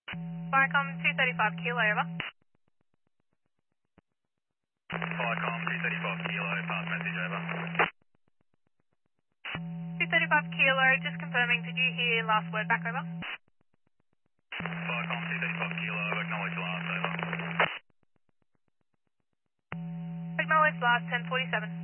Viacom 235 kilo, over. Viacom 235 kilo, pass message over. 235 kilo, just confirming, did you hear last word back, over? Viacom 235 kilo, acknowledge last, over. Acknowledge last 1047.